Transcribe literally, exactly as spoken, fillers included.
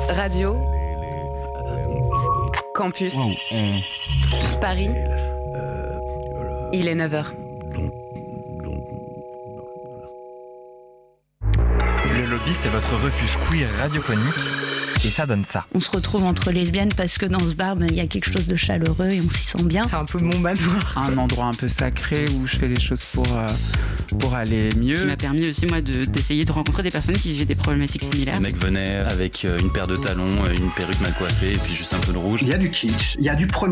Radio. Campus. Wow. Euh... Paris. Il est neuf heures. Le lobby, c'est votre refuge queer radiophonique. Et ça donne ça. On se retrouve entre lesbiennes parce que dans ce bar, il y a quelque chose de chaleureux et on s'y sent bien. C'est un peu mon manoir. Un endroit un peu sacré où je fais les choses pour, euh, pour aller mieux. Qui m'a permis aussi, moi, de, d'essayer de rencontrer des personnes qui vivaient des problématiques similaires. Les mecs venaient avec une paire de talons, une perruque mal coiffée et puis juste un peu de rouge. Il y a du kitsch, il y a du premier